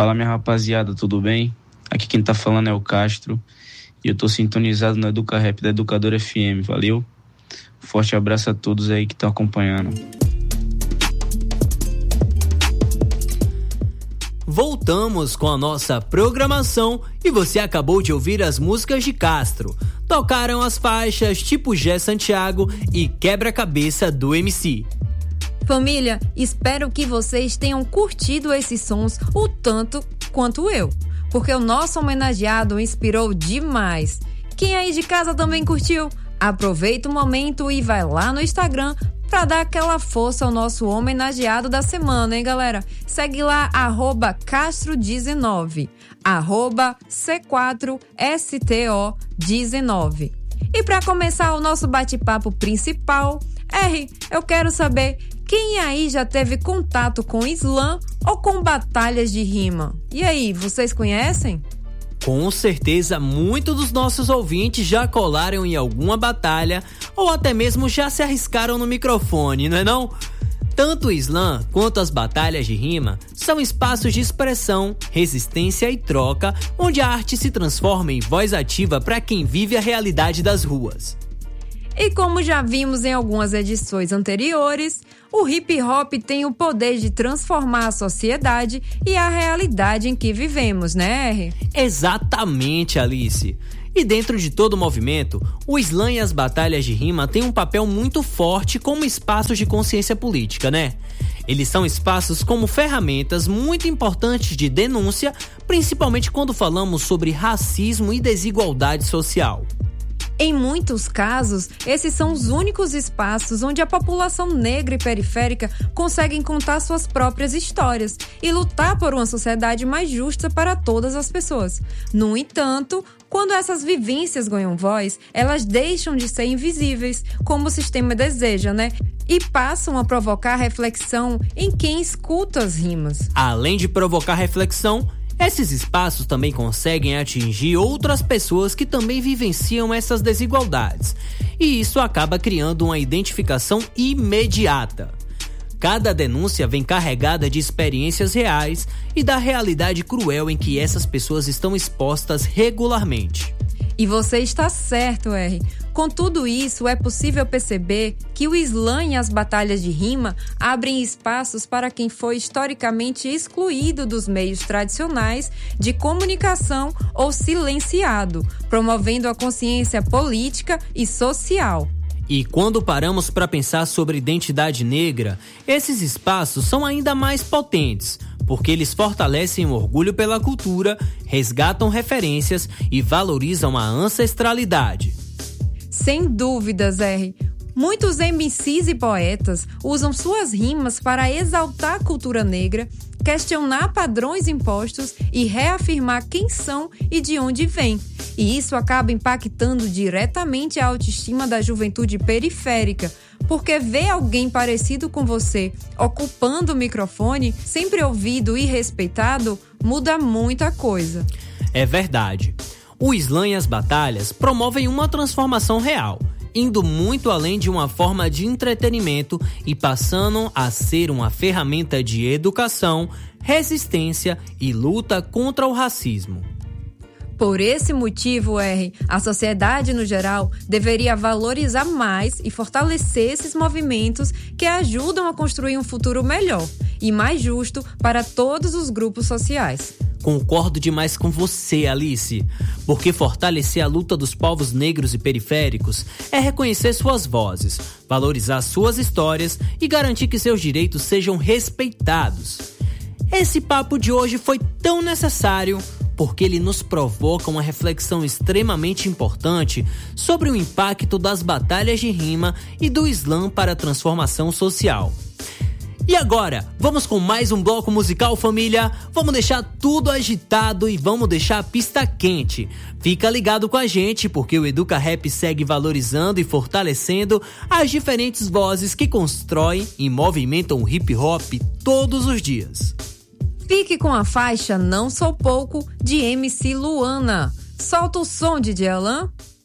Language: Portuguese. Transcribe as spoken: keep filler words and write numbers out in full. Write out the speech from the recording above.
Fala, minha rapaziada, tudo bem? Aqui quem tá falando é o Castro e eu tô sintonizado no Educa Rap da Educadora F M, valeu? Forte abraço a todos aí que estão acompanhando. Voltamos com a nossa programação e você acabou de ouvir as músicas de Castro. Tocaram as faixas Tipo Gé Santiago e Quebra-Cabeça do M C. Família, espero que vocês tenham curtido esses sons o tanto quanto eu, porque o nosso homenageado inspirou demais. Quem aí de casa também curtiu? Aproveita o momento e vai lá no Instagram para dar aquela força ao nosso homenageado da semana, hein, galera? Segue lá, arroba Castro dezenove, arroba C quatro S T O dezenove. E para começar o nosso bate-papo principal, R, eu quero saber quem aí já teve contato com slam ou com batalhas de rima? E aí, vocês conhecem? Com certeza, muitos dos nossos ouvintes já colaram em alguma batalha ou até mesmo já se arriscaram no microfone, não é não? Tanto o slam quanto as batalhas de rima são espaços de expressão, resistência e troca, onde a arte se transforma em voz ativa para quem vive a realidade das ruas. E como já vimos em algumas edições anteriores, o hip hop tem o poder de transformar a sociedade e a realidade em que vivemos, né, R? Exatamente, Alice. E dentro de todo o movimento, o slam e as batalhas de rima têm um papel muito forte como espaços de consciência política, né? Eles são espaços como ferramentas muito importantes de denúncia, principalmente quando falamos sobre racismo e desigualdade social. Em muitos casos, esses são os únicos espaços onde a população negra e periférica conseguem contar suas próprias histórias e lutar por uma sociedade mais justa para todas as pessoas. No entanto, quando essas vivências ganham voz, elas deixam de ser invisíveis, como o sistema deseja, né? E passam a provocar reflexão em quem escuta as rimas. Além de provocar reflexão, esses espaços também conseguem atingir outras pessoas que também vivenciam essas desigualdades, e isso acaba criando uma identificação imediata. Cada denúncia vem carregada de experiências reais e da realidade cruel em que essas pessoas estão expostas regularmente. E você está certo, R. Com tudo isso, é possível perceber que o slam e as batalhas de rima abrem espaços para quem foi historicamente excluído dos meios tradicionais de comunicação ou silenciado, promovendo a consciência política e social. E quando paramos para pensar sobre identidade negra, esses espaços são ainda mais potentes, porque eles fortalecem o orgulho pela cultura, resgatam referências e valorizam a ancestralidade. Sem dúvidas, R. Muitos M Cs e poetas usam suas rimas para exaltar a cultura negra, questionar padrões impostos e reafirmar quem são e de onde vêm. E isso acaba impactando diretamente a autoestima da juventude periférica, porque ver alguém parecido com você ocupando o microfone, sempre ouvido e respeitado, muda muita coisa. É verdade. O slam e as batalhas promovem uma transformação real, indo muito além de uma forma de entretenimento e passando a ser uma ferramenta de educação, resistência e luta contra o racismo. Por esse motivo, R, a sociedade no geral deveria valorizar mais e fortalecer esses movimentos que ajudam a construir um futuro melhor e mais justo para todos os grupos sociais. Concordo demais com você, Alice, porque fortalecer a luta dos povos negros e periféricos é reconhecer suas vozes, valorizar suas histórias e garantir que seus direitos sejam respeitados. Esse papo de hoje foi tão necessário porque ele nos provoca uma reflexão extremamente importante sobre o impacto das batalhas de rima e do slam para a transformação social. E agora, vamos com mais um bloco musical, família? Vamos deixar tudo agitado e vamos deixar a pista quente. Fica ligado com a gente, porque o Educa Rap segue valorizando e fortalecendo as diferentes vozes que constroem e movimentam o hip hop todos os dias. Fique com a faixa Não Sou Pouco, de M C Luana. Solta o som, D J Alan.